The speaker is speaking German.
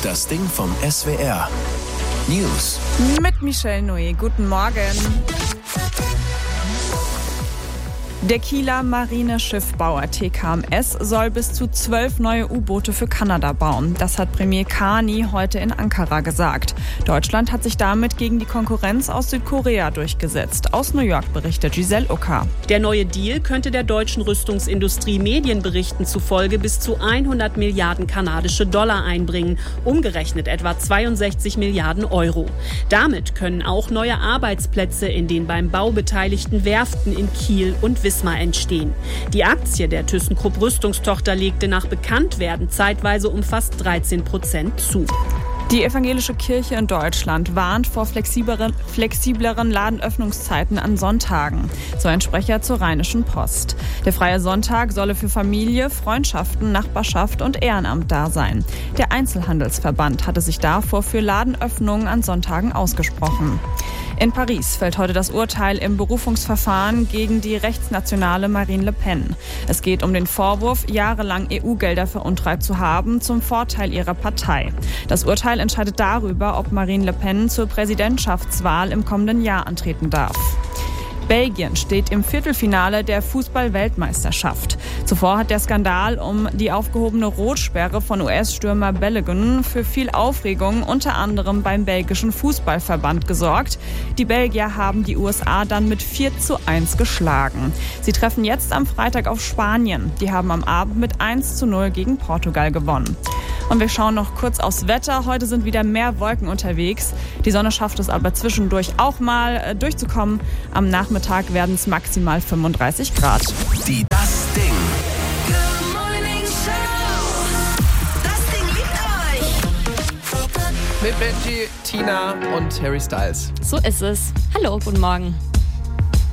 Das Ding vom SWR. News. Mit Michelle Noé. Guten Morgen. Der Kieler Marineschiffbauer TKMS soll bis zu 12 neue U-Boote für Kanada bauen. Das hat Premier Carney heute in Ankara gesagt. Deutschland hat sich damit gegen die Konkurrenz aus Südkorea durchgesetzt. Aus New York berichtet Giselle Ucker. Der neue Deal könnte der deutschen Rüstungsindustrie Medienberichten zufolge bis zu 100 Milliarden kanadische Dollar einbringen, umgerechnet etwa 62 Milliarden Euro. Damit können auch neue Arbeitsplätze in den beim Bau beteiligten Werften in Kiel und Wismar entstehen. Die Aktie der ThyssenKrupp Rüstungstochter legte nach Bekanntwerden zeitweise um fast 13% zu. Die evangelische Kirche in Deutschland warnt vor flexibleren Ladenöffnungszeiten an Sonntagen, so ein Sprecher zur Rheinischen Post. Der freie Sonntag solle für Familie, Freundschaften, Nachbarschaft und Ehrenamt da sein. Der Einzelhandelsverband hatte sich davor für Ladenöffnungen an Sonntagen ausgesprochen. In Paris fällt heute das Urteil im Berufungsverfahren gegen die rechtsnationale Marine Le Pen. Es geht um den Vorwurf, jahrelang EU-Gelder veruntreut zu haben, zum Vorteil ihrer Partei. Das Urteil entscheidet darüber, ob Marine Le Pen zur Präsidentschaftswahl im kommenden Jahr antreten darf. Belgien steht im Viertelfinale der Fußball-Weltmeisterschaft. Zuvor hat der Skandal um die aufgehobene Rotsperre von US-Stürmer Balogun für viel Aufregung unter anderem beim belgischen Fußballverband gesorgt. Die Belgier haben die USA dann mit 4:1 geschlagen. Sie treffen jetzt am Freitag auf Spanien. Die haben am Abend mit 1:0 gegen Portugal gewonnen. Und wir schauen noch kurz aufs Wetter. Heute sind wieder mehr Wolken unterwegs. Die Sonne schafft es aber zwischendurch auch mal durchzukommen. Am Nachmittag werden es maximal 35 Grad. Das Ding. Good Morning Show. Das Ding liebt euch. Mit Benji, Tina und Harry Styles. So ist es. Hallo, guten Morgen.